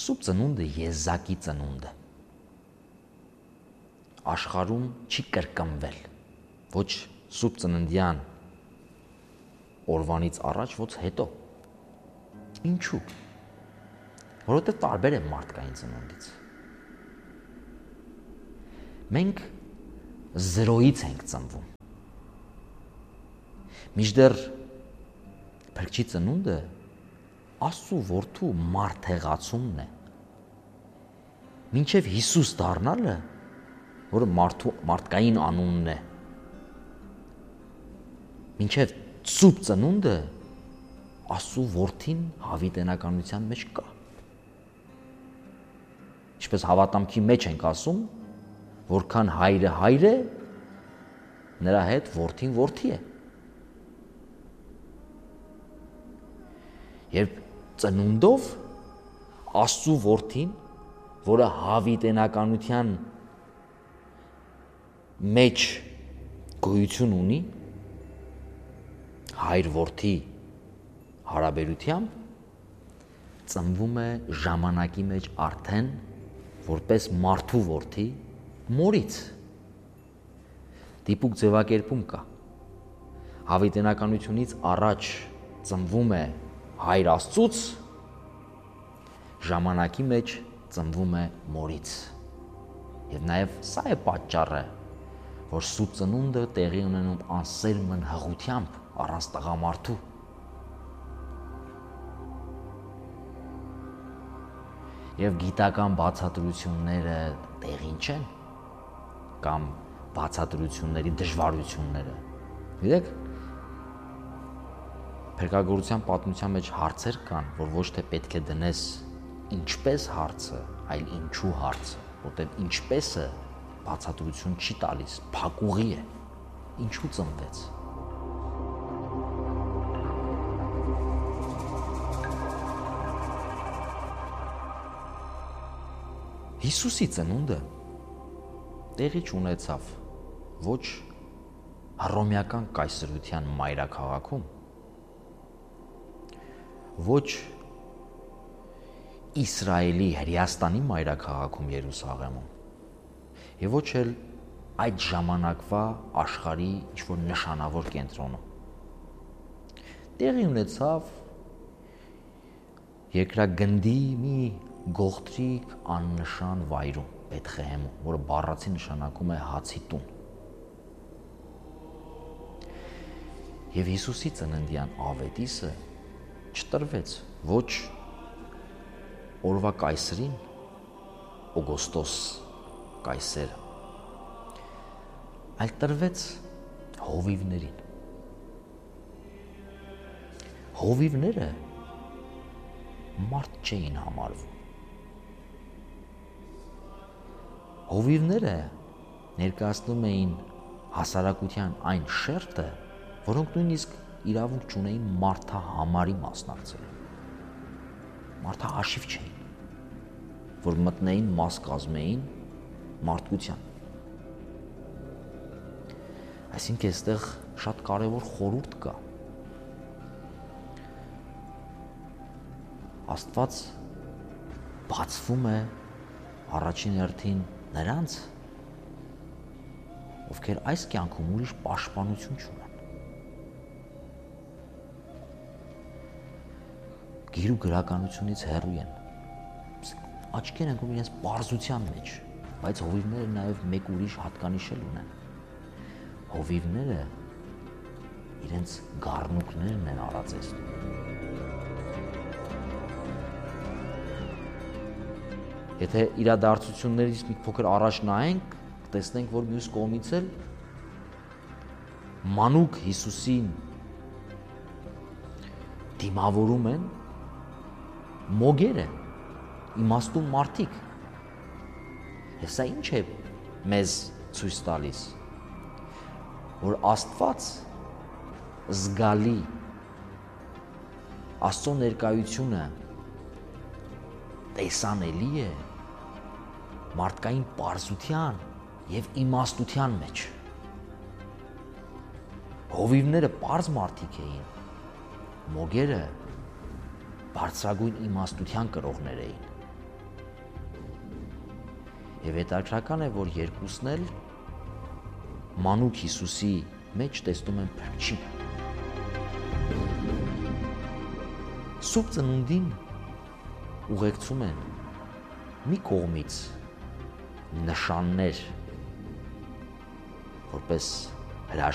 Սուրբ ծնունդը եզակի ծնունդ է։ Աշխարհում չի կրկնվել ոչ Սուրբ ծննդյան օրվանից առաջ, ոչ հետո։ Ինչու՞։ Որովհետև տարբեր է մարդկային ծնունդից։ Մենք զրոյից ենք ծնվում։ Մինչդեռ Փրկչի ծնունդը Աստծու որդու մարդեղացումն է։ Մինչև Հիսուս դառնալը, որը մարդկային անունն է, մինչև Սուրբ ծնունդը Աստծու որդին հավիտենականության մեջ կա։ Ինչպես հավատամքի մեջ ենք ասում, որքան հայրը հայր է, նրա հետ որդին որդի է։ Երբ ծնունդով Աստծու որդին, որը հավիտենականության մեջ գոյություն ունի, հայր-որդի հարաբերությամբ, ծնվում է ժամանակի մեջ արդեն որպես մարդու որդի մորից։ Դիպուկ ձևակերպում կա։ Հավիտենականությունից առաջ ծնվում է հայր Աստծուց, ժամանակի մեջ ծնվում է մորից։ Եվ նաև սա է պատճառը, որ Սուրբ ծնունդը տեղի ունենում անսերմն հղությամբ առանց տղամարդու։ Եվ գիտական բացատրությունները տեղին չեն, կամ բացատրությունների դժվարությունները։ Գիտեք, Փրկagorության պատմության մեջ հարցեր կան, որ ոչ թե պետք է դնես ինչպես հարցը, այլ ինչու հարցը, որտեղ ինչպեսը բացատրություն չի տալիս, փակուղի է, ինչու ծնվեց։ Հիսուսի ծնունդը տեղի չունեցավ ոչ հռոմեական կայսրության մայրաքաղաքում, ոչ Իսրայելի Հրեաստանի մայրաքաղաքում Երուսաղեմում, եւ ոչ էլ այդ ժամանակվա աշխարհի ինչ-որ նշանավոր կենտրոնում։ Տեղի ունեցավ երկրագնդի մի գողտրիկ աննշան վայրում, Բեթխեհեմում, որը բառացի նշանակում է հացի տուն։ Եվ Հիսուսի ծննդյան ավետիսը չտրվեց ոչ օրվա կայսրին, Օգոստոս կայսերը, այլ տրվեց հովիվներին։ Հովիվները մարդ չէին համարվում։ Հովիվները ներկայացնում էին հասարակության այն շերտը, որոնք նույնիսկ իրավունք չունեին մարդահամարի մասնակցելու։ Մարդահաշիվ չէին, որ մտնեին մաս կազմեին մարդկության։ Այսինքն այստեղ շատ կարևոր խորհուրդ կա։ Աստված բացվում է առաջին հերթին նրանց, ովքեր այս կյանքում ուրիշ պաշտպանություն չունեն։ Գիր ու գրականությունից հեռու են, աչքեր ընկնում իրենց պարզության մեջ, բայց հովիվները նաև մեկ ուրիշ հատկանիշ էլ ունեն։ Հովիվները իրենց գառնուկներն են արածեցնում։ Եթե իրադարձություններից մի փոքր առաջ նայենք, տեսնենք, որ մյուս կողմից էլ մանուկ Հիսուսին դիմավորում են մոգերը, իմաստուն մարդիկ։ Եվ սա ինչ է մեզ ցույց տալիս, որ Աստված զգալի, Աստծո ներկայությունը տեսանելի է մարդկային պարզության եւ իմաստության մեջ։ Հովիվները պարզ մարդիկ էին, մոգերը բարձրագույն իմաստության կրողներ էին։ Եվ հետաքրական է, որ երկուսն էլ մանուկ Հիսուսի մեջ տեսնում են փրկչին։ Սուրբ ծնունդին ուղեկցում են մի կողմից նշաններ, որպես